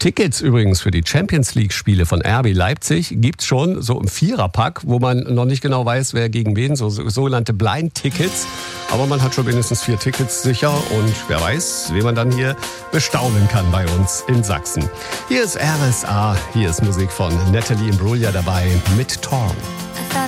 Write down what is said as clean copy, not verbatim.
Tickets übrigens für die Champions League-Spiele von RB Leipzig gibt's schon so im Viererpack, wo man noch nicht genau weiß, wer gegen wen, so sogenannte Blind-Tickets. Aber man hat schon mindestens 4 Tickets sicher und wer weiß, wen man dann hier bestaunen kann bei uns in Sachsen. Hier ist RSA, hier ist Musik von Natalie Imbruglia dabei mit Torn.